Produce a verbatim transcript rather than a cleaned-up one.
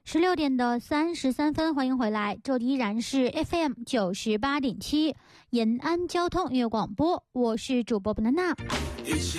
十六点的三十三分，欢迎回来，这里依然是 F M 九十八点七延安交通音乐广播，我是主播布娜娜。 一起